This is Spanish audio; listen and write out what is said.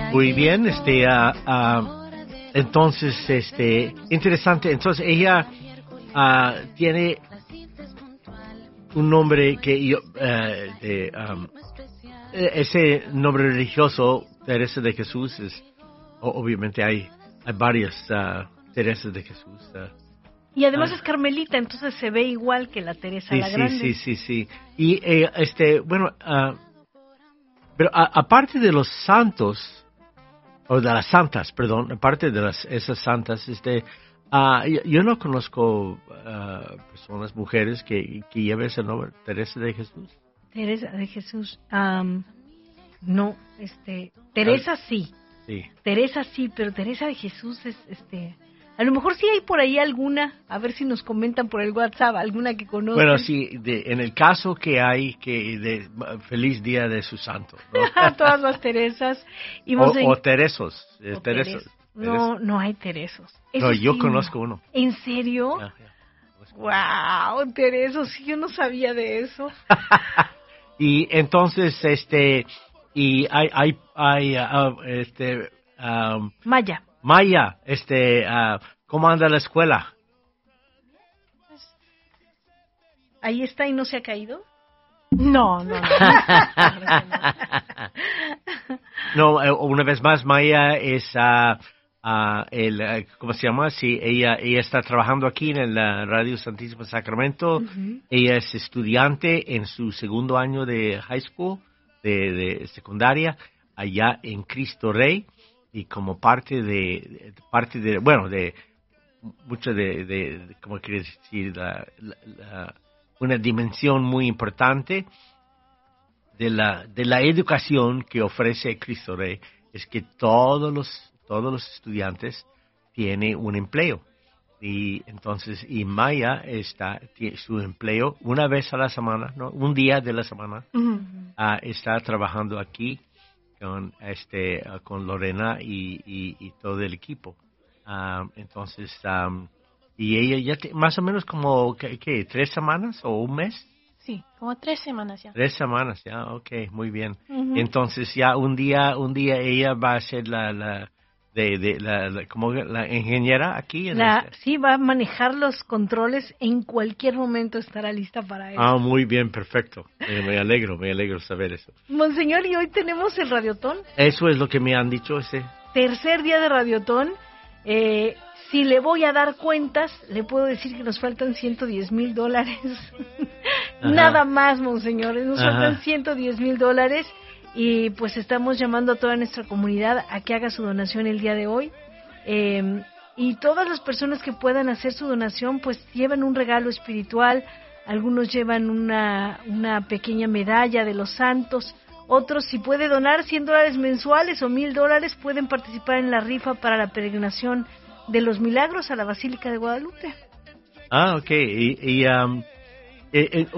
Muy bien, entonces, interesante. Entonces, ella tiene un nombre que yo, ese nombre religioso, Teresa de Jesús, obviamente hay varias Teresas de Jesús. Y además es carmelita, entonces se ve igual que la Teresa la Grande. Sí. Y, bueno, pero aparte de los santos, o de las santas, perdón, aparte de esas santas, yo no conozco personas, mujeres que lleven ese nombre, Teresa de Jesús. Teresa de Jesús, no, Teresa sí. Teresa sí, pero Teresa de Jesús es, a lo mejor sí hay por ahí alguna, a ver si nos comentan por el WhatsApp, alguna que conozcan. Bueno, sí, en el caso que hay, feliz día de su santo, ¿no? Todas las Teresas. O Teresos. No hay Teresos. No, yo conozco uno. ¿En serio? Wow, Teresos, sí, yo no sabía de eso. Y entonces, y hay Maya, ¿cómo anda la escuela? Ahí está y no se ha caído. No. No, una vez más, Maya es ¿cómo se llama? Sí, ella está trabajando aquí en la Radio Santísimo Sacramento. Uh-huh. Ella es estudiante en su segundo año de high school, de secundaria, allá en Cristo Rey, y como parte de mucho de ¿cómo quiere decir? Una dimensión muy importante de la educación que ofrece Cristo Rey es que todos los estudiantes tienen un empleo, y entonces Maya tiene su empleo una vez a la semana, no, un día de la semana. Uh-huh. Está trabajando aquí con Lorena y todo el equipo. Entonces, y ella ya más o menos como, ¿qué? 3 semanas o un mes? Sí, como 3 semanas ya. 3 semanas ya, okay, muy bien. Uh-huh. Entonces ya un día ella va a ser como la ingeniera aquí. Sí, va a manejar los controles, en cualquier momento estará lista para eso. Muy bien, perfecto. Me alegro saber eso. Monseñor, y hoy tenemos el Radiotón. Eso es lo que me han dicho, tercer día de Radiotón. Si le voy a dar cuentas, le puedo decir que nos faltan $110,000. Nada más, monseñores, nos faltan $110,000. Y pues estamos llamando a toda nuestra comunidad a que haga su donación el día de hoy. Y todas las personas que puedan hacer su donación, pues llevan un regalo espiritual. Algunos llevan una pequeña medalla de los santos. Otros, si puede donar $100 mensuales o $1,000, pueden participar en la rifa para la peregrinación de los Milagros a la Basílica de Guadalupe. Okay.